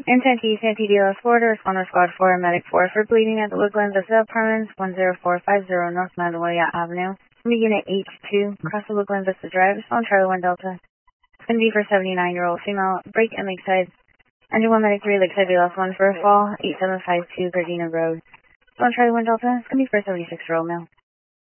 Santee, DLS Florida, Responder Squad 4, Medic 4 for bleeding at the Woodland Vista Apartments, 10450 North Magnolia Avenue. Unit H2, across the Woodland Vista Drive, respond Charlie 1 Delta. It's going to be for 79-year-old female, break and Lakeside. Engine 1 Medic 3, Lakeside DLS 1 for a fall, 8752 Gardena Road. Respond Charlie 1 Delta, it's going to be for 76-year-old male.